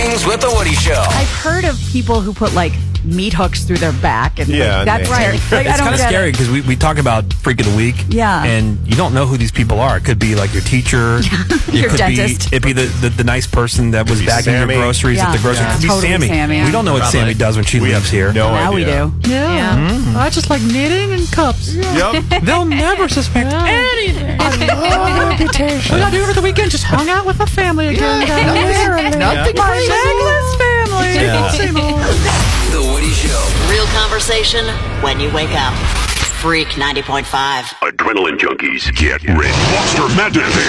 Mornings with the Woody Show. I've heard of people who put like meat hooks through their back, and that's right. Like, It's kind of scary because we talk about Freak of the Week, and you don't know who these people are. It could be like your teacher, your dentist. It'd be the nice person that was bagging your groceries at the grocery. It could be totally Sammy. We don't know what Sammy does when she leaves here. No now idea. we do. I just like knitting and cups. Yep. They'll never suspect anything. Reputation. What did I do over the weekend? Just hung out with my family again. Nothing My legless family. Same old. The Woody Show. Real conversation when you wake up. Freak 90.5. Adrenaline junkies, get ready. Monster Madness.